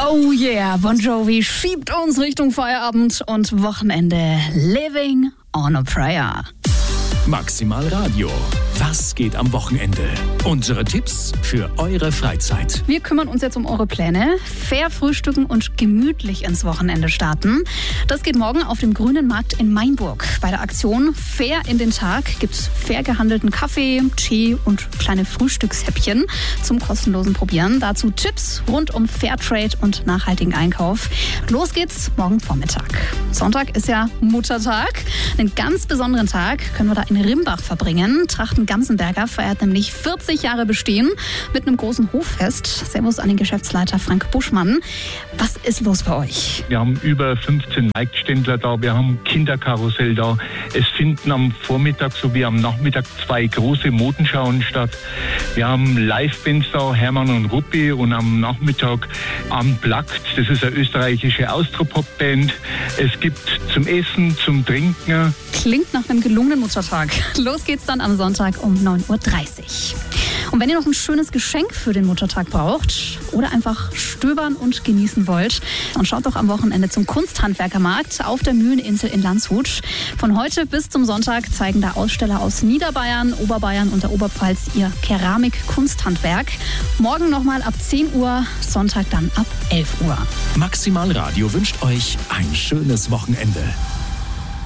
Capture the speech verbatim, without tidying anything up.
Oh yeah, Bon Jovi schiebt uns Richtung Feierabend und Wochenende. Living on a Prayer. Maximal Radio. Was geht am Wochenende? Unsere Tipps für eure Freizeit. Wir kümmern uns jetzt um eure Pläne. Fair frühstücken und gemütlich ins Wochenende starten. Das geht morgen auf dem Grünen Markt in Mainburg. Bei der Aktion Fair in den Tag gibt's fair gehandelten Kaffee, Tee und kleine Frühstückshäppchen zum kostenlosen Probieren. Dazu Tipps rund um Fairtrade und nachhaltigen Einkauf. Los geht's morgen Vormittag. Sonntag ist ja Muttertag. Einen ganz besonderen Tag können wir da in Rimbach verbringen. Trachten-Ganzenberger feiert nämlich vierzig Jahre Bestehen mit einem großen Hoffest. Servus an den Geschäftsleiter Frank Buschmann. Was ist los bei euch? Wir haben über fünfzehn Marktständler da, wir haben Kinderkarussell da. Es finden am Vormittag sowie am Nachmittag zwei große Modenschauen statt. Wir haben Live-Bands da, Hermann und Ruppi, und am Nachmittag Unplugged. Das ist eine österreichische Austropop-Band. Es gibt zum Essen, zum Trinken. Klingt nach einem gelungenen Muttertag. Los geht's dann am Sonntag um neun Uhr dreißig. Und wenn ihr noch ein schönes Geschenk für den Muttertag braucht oder einfach stöbern und genießen wollt, dann schaut doch am Wochenende zum Kunsthandwerkermarkt auf der Mühleninsel in Landshut. Von heute bis zum Sonntag zeigen da Aussteller aus Niederbayern, Oberbayern und der Oberpfalz ihr Keramik-Kunsthandwerk. Morgen nochmal ab zehn Uhr, Sonntag dann ab elf Uhr. Maximal Radio wünscht euch ein schönes Wochenende.